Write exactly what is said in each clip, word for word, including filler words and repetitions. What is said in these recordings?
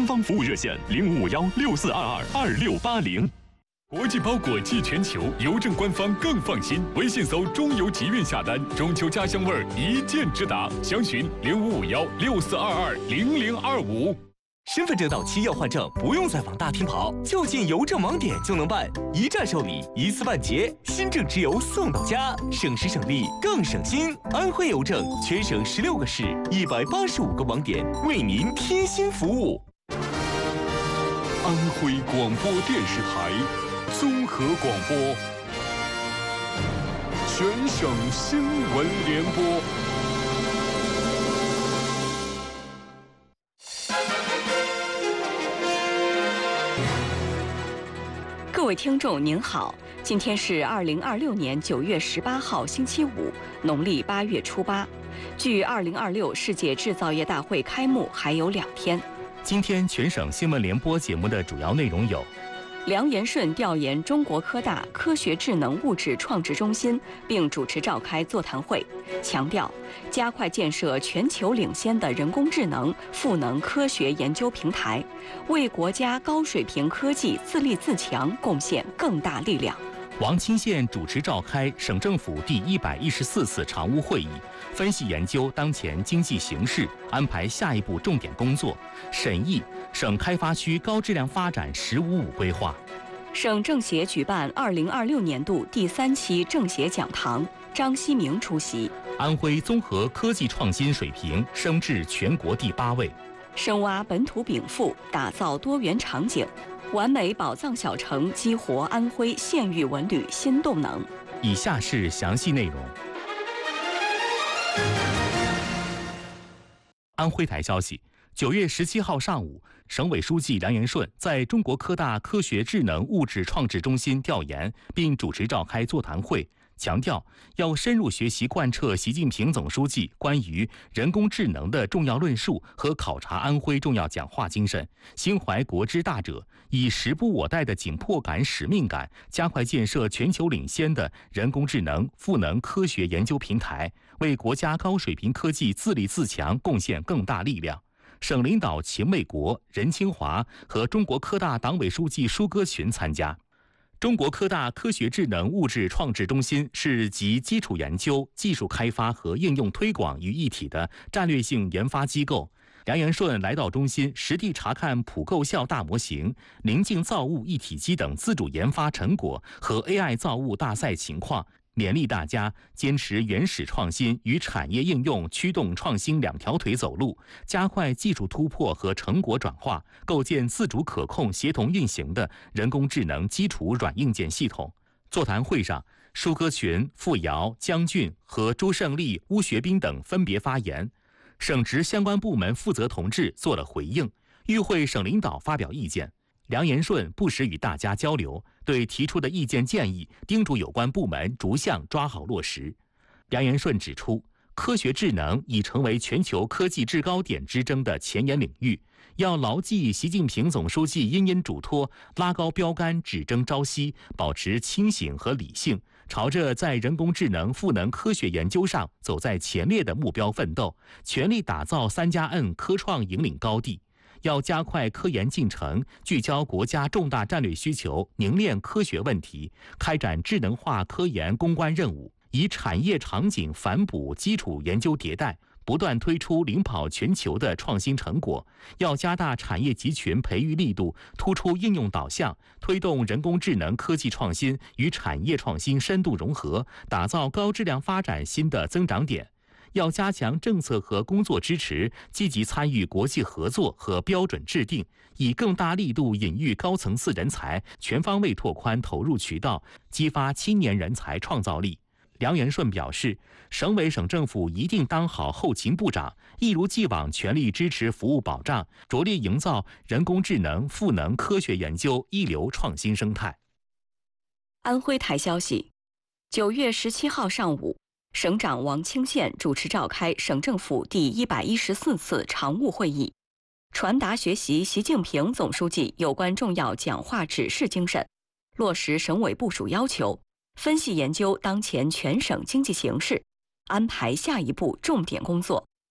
官方服务热线零五五幺六四二二二六八零。国际包裹寄全球，邮政官方更放心。微信搜“中邮集运”下单，中秋家乡味儿一键直达。详询零五五幺六四二二零零二五。 身份证到期要换证，不用再往大厅跑，就进邮政网点就能办，一站受理，一次办结，新证直邮送到家，省时省力更省心。安徽邮政全省十六个市，一百八十五个网点，为您贴心服务。 安徽广播电视台综合广播，全省新闻联播。 各位听众您好，今天是二零二六年九月十八号星期五，农历八月初八。距二零二六世界制造业大会开幕还有两天。 今天全省新闻联播节目的主要内容有： 梁延顺调研中国科大科学智能物质创智中心，并主持召开座谈会，强调加快建设全球领先的人工智能赋能科学研究平台，为国家高水平科技自立自强贡献更大力量。 王清县主持召开省政府第一百一十四次常务会议，分析研究当前经济形势，安排下一步重点工作，审议省开发区高质量发展“十五五”规划。 省政协举办二零二六年度第三期政协讲堂，张希明出席。 安徽综合科技创新水平升至全国第八位。 深挖本土禀赋，打造多元场景，完美宝藏小城激活安徽县域文旅新动能。 以下是详细内容。安徽台消息，九月十七号上午，省委书记梁延顺在中国科大科学智能物质创智中心调研，并主持召开座谈会，强调要深入学习贯彻习近平总书记关于人工智能的重要论述和考察安徽重要讲话精神，心怀国之大者，以时不我待的紧迫感、使命感，加快建设全球领先的人工智能赋能科学研究平台，为国家高水平科技自立自强贡献更大力量。省领导秦卫国、任清华和中国科大党委书记舒歌群参加。中国科大科学智能物质创智中心是集基础研究、技术开发和应用推广于一体的战略性研发机构。梁延顺来到中心，实地查看普构效大模型、宁静造物一体机等自主研发成果和 A I 造物大赛情况，勉励大家坚持原始创新与产业应用驱动创新两条腿走路，加快技术突破和成果转化，构建自主可控协同运行的人工智能基础软硬件系统。座谈会上，舒歌群、傅瑶、姜俊和朱胜利、邬学斌等分别发言，省直相关部门负责同志做了回应，与会省领导发表意见。梁延顺不时与大家交流，对提出的意见建议叮嘱有关部门逐项抓好落实。梁延顺指出，科学智能已成为全球科技制高点之争的前沿领域，要牢记习近平总书记殷殷嘱托，拉高标杆，只争朝夕，保持清醒和理性，朝着在人工智能赋能科学研究上走在前列的目标奋斗，全力打造三加 N 科创引领高地。要加快科研进程，聚焦国家重大战略需求，凝练科学问题，开展智能化科研攻关任务，以产业场景反哺基础研究迭代，不断推出领跑全球的创新成果。要加大产业集群培育力度，突出应用导向，推动人工智能科技创新与产业创新深度融合，打造高质量发展新的增长点。要加强政策和工作支持，积极参与国际合作和标准制定，以更大力度引育高层次人才，全方位拓宽投入渠道，激发青年人才创造力。梁延顺表示，省委省政府一定当好后勤部长，一如既往全力支持服务保障，着力营造人工智能赋能科学研究一流创新生态。 安徽台消息，九月十七号上午，省长王清县主持召开省政府第一百一十四次常务会议，传达学习习近平总书记有关重要讲话指示精神，落实省委部署要求，分析研究当前全省经济形势，安排下一步重点工作。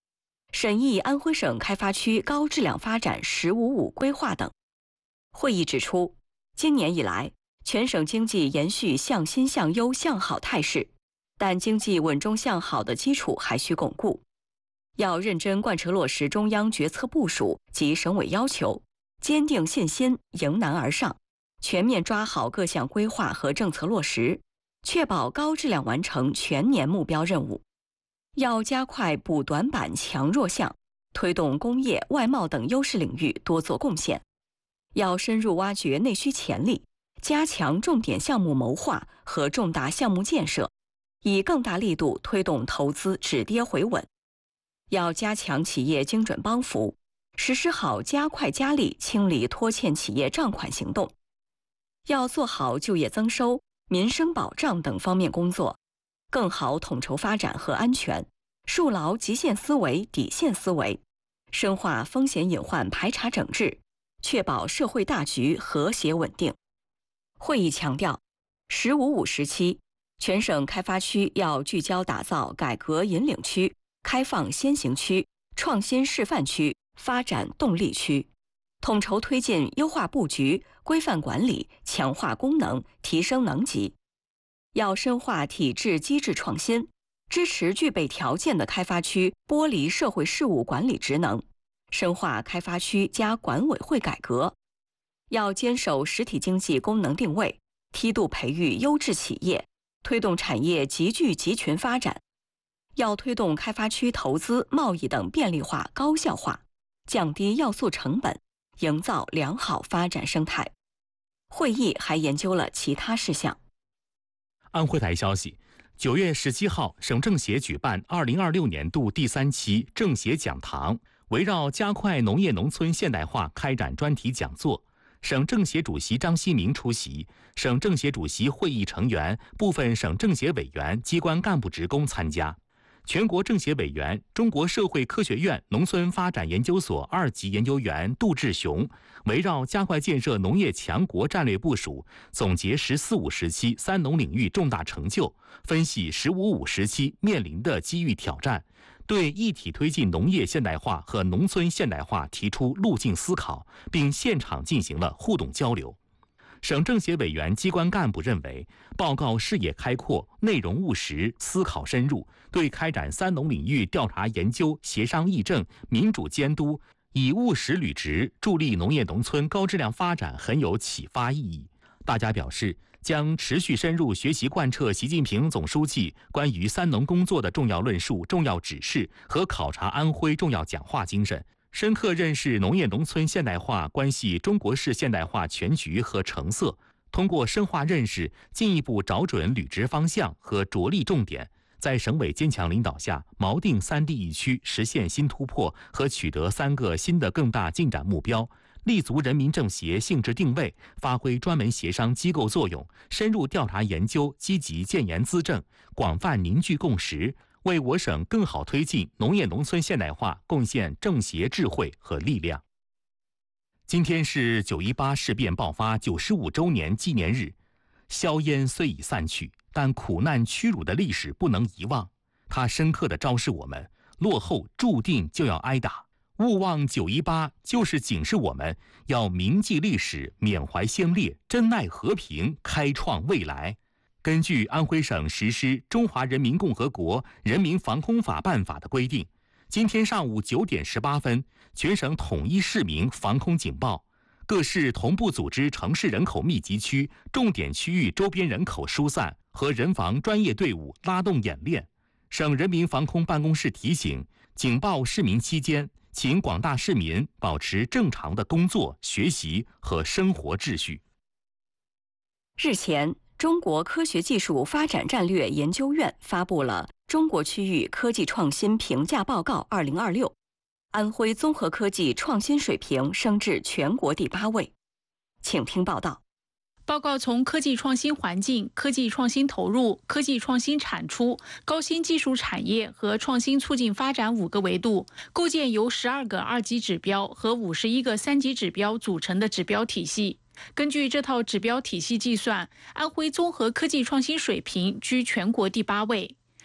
审议安徽省开发区高质量发展“十五五”规划等。会议指出，今年以来，全省经济延续向新向优向好态势，但经济稳中向好的基础还需巩固。要认真贯彻落实中央决策部署及省委要求，坚定信心，迎难而上，全面抓好各项规划和政策落实，确保高质量完成全年目标任务。要加快补短板、强弱项，推动工业、外贸等优势领域多做贡献。要深入挖掘内需潜力，加强重点项目谋划和重大项目建设，以更大力度推动投资止跌回稳。要加强企业精准帮扶，实施好加快加力清理拖欠企业账款行动。要做好就业增收、民生保障等方面工作，更好统筹发展和安全，树牢极限思维、底线思维，深化风险隐患排查整治，确保社会大局和谐稳定。会议强调，“十五五”时期，全省开发区要聚焦打造改革引领区、开放先行区、创新示范区、发展动力区，统筹推进优化布局、规范管理、强化功能、提升能级。要深化体制机制创新，支持具备条件的开发区剥离社会事务管理职能，深化开发区加管委会改革。要坚守实体经济功能定位，梯度培育优质企业，推动产业集聚集群发展。要推动开发区投资、贸易等便利化、高效化，降低要素成本，营造良好发展生态。会议还研究了其他事项。 安徽台消息，九月十七号，省政协举办二零二六年度第三期政协讲堂，围绕加快农业农村现代化开展专题讲座。省政协主席张希明出席，省政协主席会议成员、部分省政协委员、机关干部职工参加。全国政协委员、中国社会科学院农村发展研究所二级研究员杜志雄围绕加快建设农业强国战略部署，总结“十四五”时期三农领域重大成就，分析“十五五”时期面临的机遇挑战，对一体推进农业现代化和农村现代化提出路径思考，并现场进行了互动交流。省政协委员、机关干部认为，报告视野开阔，内容务实，思考深入，对开展三农领域调查研究、协商议政、民主监督，以务实履职，助力农业农村高质量发展很有启发意义。大家表示，将持续深入学习贯彻习近平总书记关于三农工作的重要论述、重要指示和考察安徽重要讲话精神，深刻认识农业农村现代化关系中国式现代化全局和成色，通过深化认识，进一步找准履职方向和着力重点，在省委坚强领导下，锚定三地一区实现新突破和取得三个新的更大进展目标，立足人民政协性质定位，发挥专门协商机构作用，深入调查研究，积极建言资政，广泛凝聚共识，为我省更好推进农业农村现代化贡献政协智慧和力量。今天是九一八事变爆发九十五周年纪念日，硝烟虽已散去，但苦难屈辱的历史不能遗忘，它深刻地昭示我们，落后注定就要挨打。勿忘九一八，就是警示我们要铭记历史，缅怀先烈，珍爱和平，开创未来。根据安徽省实施《中华人民共和国人民防空法办法》的规定，今天上午九点十八分，全省统一市民防空警报，各市同步组织城市人口密集区、重点区域周边人口疏散和人防专业队伍拉动演练。省人民防空办公室提醒，警报市民期间，请广大市民保持正常的工作、学习和生活秩序。 日前，中国科学技术发展战略研究院发布了《中国区域科技创新评价报告二零二六》，安徽综合科技创新水平升至全国第八位。请听报道。 报告从科技创新环境、科技创新投入、科技创新产出、高新技术产业和创新促进发展五个维度，构建由十二个二级指标和五十一个三级指标组成的指标体系。根据这套指标体系计算，安徽综合科技创新水平居全国第八位。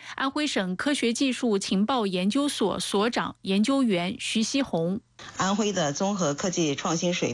安徽省科学技术情报研究所所长研究员徐希红。 安徽的综合科技创新水